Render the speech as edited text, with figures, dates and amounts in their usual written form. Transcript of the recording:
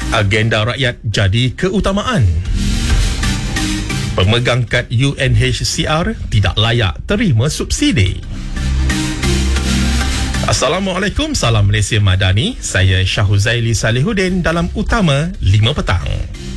Agenda rakyat jadi keutamaan. Pemegang kad UNHCR tidak layak terima subsidi. Assalamualaikum, salam Malaysia Madani. Saya Syahuzaili Salihuddin dalam Utama 5 Petang.